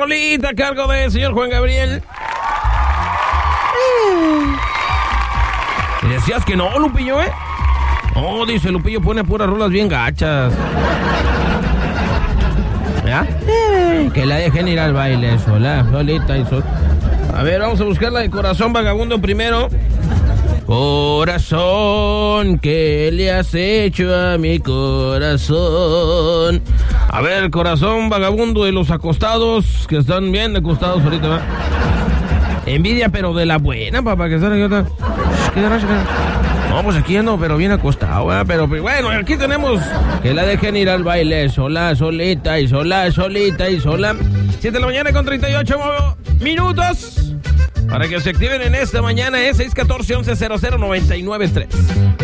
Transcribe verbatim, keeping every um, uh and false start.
rolita a cargo del señor Juan Gabriel. Y decías que no, Lupillo, ¿eh? No, dice Lupillo, pone puras rolas bien gachas. ¿Ya? Que la dejen ir al baile sola, solita y sola. A ver, vamos a buscar la de Corazón Vagabundo primero. Corazón, ¿qué le has hecho a mi corazón? A ver, Corazón Vagabundo de los acostados, que están bien acostados ahorita, ¿va? Envidia, pero de la buena, papá, que están aquí otra. No, pues aquí ando, pero bien acostado, ¿eh? Pero bueno, aquí tenemos que la dejen ir al baile sola, solita y sola, solita y sola. siete de la mañana con treinta y ocho minutos. Para que se activen en esta mañana es seis uno cuatro, once cero cero, nueve nueve tres.